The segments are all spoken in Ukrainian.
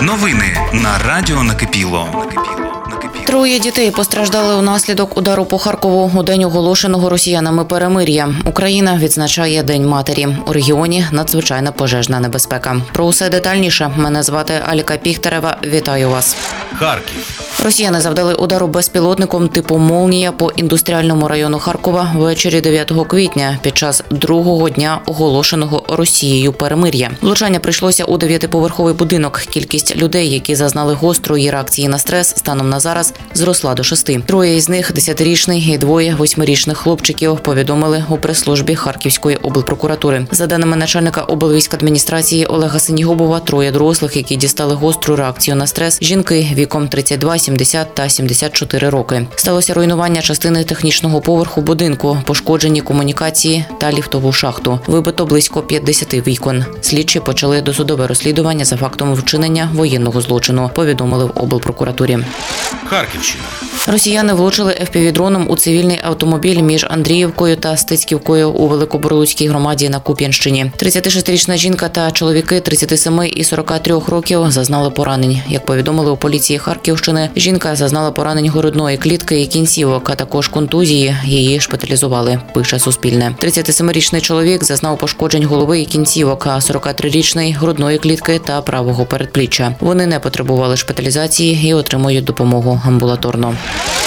Новини на Радіо Накипіло. Троє дітей постраждали унаслідок удару по Харкову у день оголошеного росіянами перемир'я. Україна відзначає День матері. У регіоні надзвичайна пожежна небезпека. Про усе детальніше. Мене звати Аліка Піхтерева. Вітаю вас. Харків. Росіяни завдали удару безпілотником типу «Молнія» по індустріальному району Харкова ввечері 9 квітня під час другого дня оголошеного Росією перемир'я. Влучання прийшлося у 9-поверховий будинок. Кількість людей, які зазнали гострої реакції на стрес, станом на зараз зросла до 6. Троє із них – 10-річний і двоє 8-річних хлопчиків, повідомили у прес-службі Харківської облпрокуратури. За даними начальника облвійськадміністрації Олега Синігубова, троє дорослих, які дістали гостру реакцію на стрес – жінки віком 32, 70 та 74 роки. Сталося руйнування частини технічного поверху будинку, пошкоджені комунікації та ліфтову шахту. Вибито близько 50 вікон. Слідчі почали досудове розслідування за фактом вчинення воєнного злочину, повідомили в облпрокуратурі. Харківщина. Росіяни влучили FPV-дроном у цивільний автомобіль між Андріївкою та Стецьківкою у Великобурлуцькій громаді на Куп'янщині. 36-річна жінка та чоловіки 37 і 43 років зазнали поранень. Як повідомили у поліції Харківщини, жінка зазнала поранень грудної клітки і кінцівок, а також контузії. Її шпиталізували, пише Суспільне. 37-річний чоловік зазнав пошкоджень голови і кінцівок, а 43-річний – грудної клітки та правого передпліччя. Вони не потребували шпиталізації і отримують допомогу амбулаторно.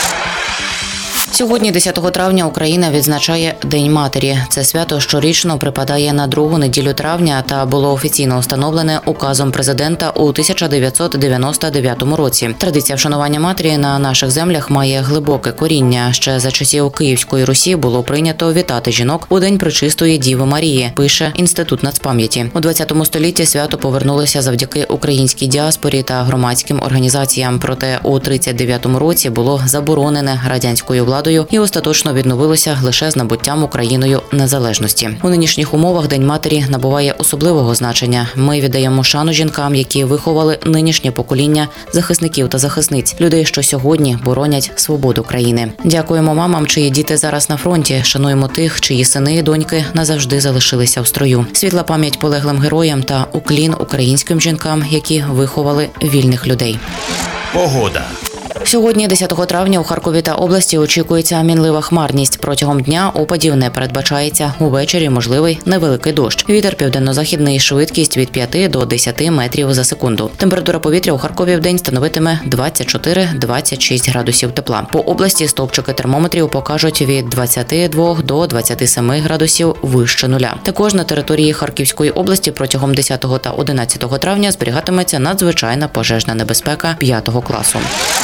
Сьогодні, 10 травня, Україна відзначає День матері. Це свято щорічно припадає на другу неділю травня та було офіційно встановлене указом президента у 1999 році. Традиція вшанування матері на наших землях має глибоке коріння. Ще за часів Київської Русі було прийнято вітати жінок у День Пречистої Діви Марії, пише Інститут нацпам'яті. У 20 столітті свято повернулося завдяки українській діаспорі та громадським організаціям. Проте у 1939 році було заборонене радянською владою і остаточно відновилося лише з набуттям Україною незалежності. У нинішніх умовах День матері набуває особливого значення. Ми віддаємо шану жінкам, які виховали нинішнє покоління захисників та захисниць, людей, що сьогодні боронять свободу країни. Дякуємо мамам, чиї діти зараз на фронті. Шануємо тих, чиї сини і доньки назавжди залишилися в строю. Світла пам'ять полеглим героям та уклін українським жінкам, які виховали вільних людей. Погода. Сьогодні, 10 травня, у Харкові та області очікується мінлива хмарність. Протягом дня опадів не передбачається. Увечері можливий невеликий дощ. Вітер південно-західний, швидкість від 5 до 10 метрів за секунду. Температура повітря у Харкові вдень становитиме 24-26 градусів тепла. По області стовпчики термометрів покажуть від 22 до 27 градусів вище нуля. Також на території Харківської області протягом 10 та 11 травня зберігатиметься надзвичайна пожежна небезпека 5 класу.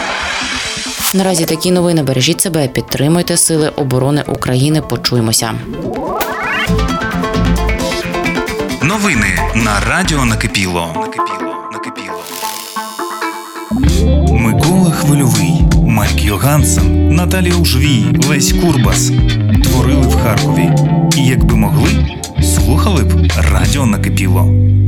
Наразі такі новини. Бережіть себе, підтримуйте Сили оборони України. Почуємося. Новини на Радіо Накипіло. Микола Хвильовий, Майк Йогансен, Наталія Ужвій, Лесь Курбас. Творили в Харкові. І якби могли, слухали б Радіо Накипіло.